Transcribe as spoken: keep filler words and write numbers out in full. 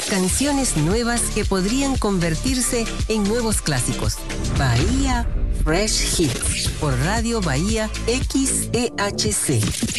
Canciones nuevas que podrían convertirse en nuevos clásicos. Bahía Fresh Hits por Radio Bahía X E H C.